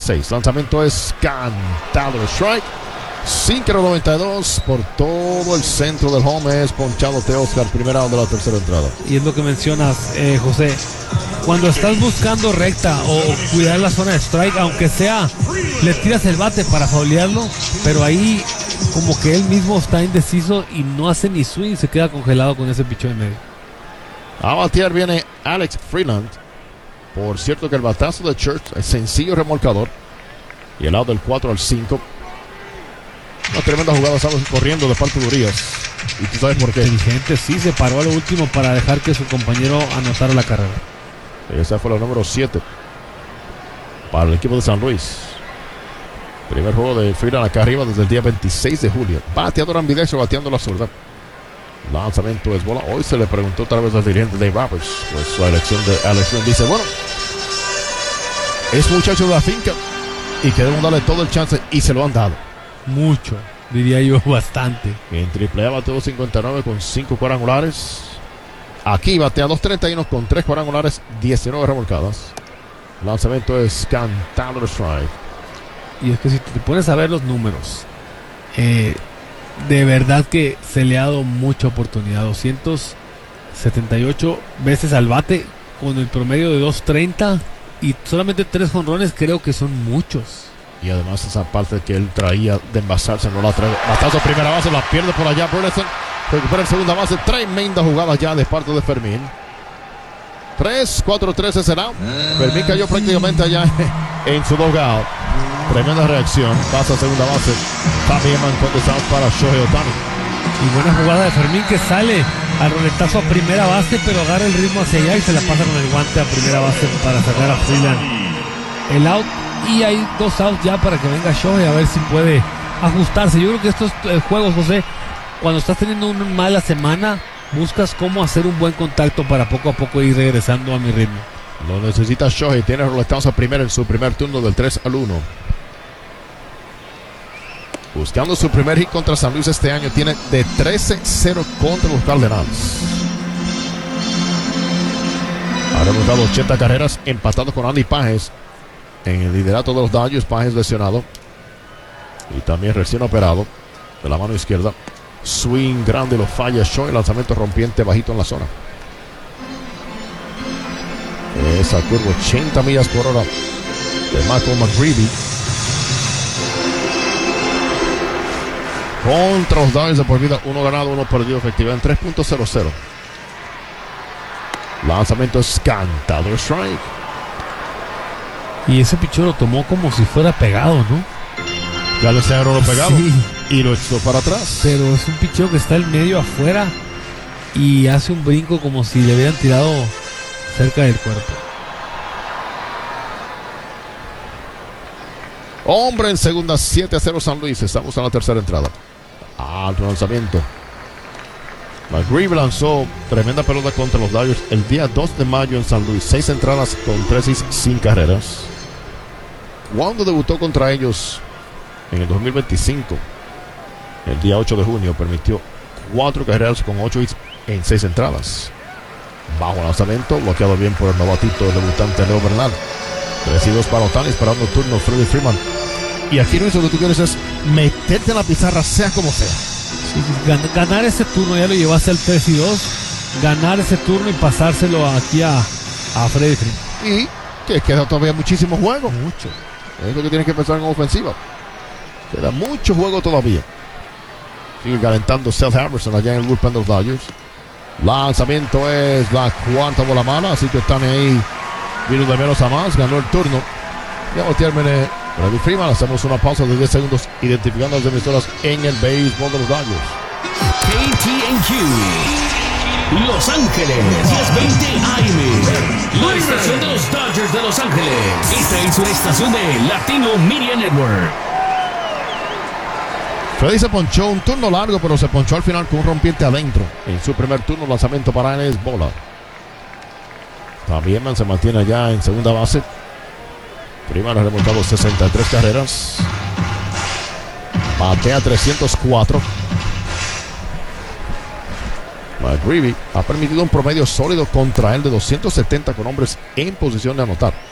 6. Lanzamiento es cantado. Strike. Síncro 92 por todo el centro del home. Es ponchado Teoscar, primera de la tercera entrada. Y es lo que mencionas, José. Cuando estás buscando recta o cuidar la zona de strike, aunque sea, le tiras el bate para faulearlo, pero ahí como que él mismo está indeciso y no hace ni swing, se queda congelado con ese pichón en medio. A batear viene Alex Freeland. Por cierto que el batazo de Church es sencillo remolcador. Y el lado del 4 al 5. Una tremenda jugada, estamos corriendo de parte de Urias. Y tú sabes por qué. Inteligente, sí, se paró a lo último para dejar que su compañero anotara la carrera. Esa fue la número 7 para el equipo de San Luis. Primer juego de Freeland acá arriba desde el día 26 de julio. Bateador ambidextro, bateando la zurda. Lanzamiento es bola. Hoy se le preguntó otra vez al dirigente Dave Roberts, pues su elección de Alex Freeland. Dice, bueno, es muchacho de la finca y queremos darle todo el chance, y se lo han dado. Mucho, diría yo, bastante. En AAA bateó 259 con 5 cuadrangulares. Aquí batea 231 con 3 cuadrangulares, 19 remolcadas. Lanzamiento es cantado de strike. Y es que si te pones a ver los números, de verdad que se le ha dado mucha oportunidad. 278 veces al bate con el promedio de 230 y solamente 3 jonrones, creo que son muchos. Y además esa parte que él traía de envasarse no la trae. Batazo primera base, la pierde por allá Burleson. Recupera en segunda base. Tremenda jugada ya de parte de Fermín. 3-4-3 es el out. Fermín cayó prácticamente allá en su dugout. Tremenda reacción. Pasa a segunda base. También con out para Shohei Ohtani. Y buena jugada de Fermín, que sale al roletazo a primera base, pero agarra el ritmo hacia allá y se la pasa con el guante a primera base para sacar a Freeland el out. Y hay 2 outs ya para que venga Shohei a ver si puede ajustarse. Yo creo que estos juegos, José, cuando estás teniendo una mala semana, buscas cómo hacer un buen contacto para poco a poco ir regresando a mi ritmo. Lo necesita Shohei. Tiene roletados a primera en su primer turno del 3-1. Buscando su primer hit contra San Luis este año. Tiene de 13-0 contra los Cardenales. Ahora hemos dado 80 carreras, empatado con Andy Pages en el liderato de los Dodgers. Pages lesionado y también recién operado de la mano izquierda. Swing grande, lo falla Shohei. Lanzamiento rompiente bajito en la zona. Esa curva 80 millas por hora de Michael McGreevy contra los Dodgers de por vida. 1 ganado, 1 perdido, efectividad en 3.00. Lanzamiento es cantado, strike. Y ese pichón lo tomó como si fuera pegado, ¿no? Ya le agarró lo pegado, sí, y lo echó para atrás. Pero es un pichón que está el medio afuera y hace un brinco como si le hubieran tirado cerca del cuerpo. Hombre en segunda, 7-0 San Luis. Estamos en la tercera entrada. Alto lanzamiento. McGreevy lanzó tremenda pelota contra los Dodgers el día 2 de mayo en San Luis. 6 entradas con 3 hits sin carreras. Cuando debutó contra ellos en el 2025, el día 8 de junio, permitió 4 carreras con 8 hits en 6 entradas. Bajo lanzamiento, bloqueado bien por el novatito debutante Leo Bernal. 3-2 para Ohtani, esperando turno Freddie Freeman. Y aquí Luis, lo que tú quieres es meterte en la pizarra, sea como sea. Sí, ganar ese turno, ya lo llevaste al 3-2. Ganar ese turno y pasárselo aquí a Freddie Freeman. Y que queda todavía muchísimo juego. Mucho. Es lo que tienes que pensar en ofensiva. Queda mucho juego todavía. Sigue calentando Seth Hammerson allá en el bullpen de los Dodgers. Lanzamiento es la cuarta bola mala, así que están ahí. Vino de menos a más, ganó el turno. Ya terminé Freddie Freeman. Hacemos una pausa de 10 segundos identificando las emisoras en el béisbol de los Dodgers. KTNQ Los Ángeles, 1020 AM, la estación de los Dodgers de Los Ángeles. Esta es una estación de Latino Media Network. Freddy se ponchó un turno largo, pero se ponchó al final con un rompiente adentro. En su primer turno, lanzamiento para él es bola. También se mantiene allá en segunda base. Freeman ha remontado 63 carreras. Batea 304. McGreevy ha permitido un promedio sólido contra él de 270 con hombres en posición de anotar.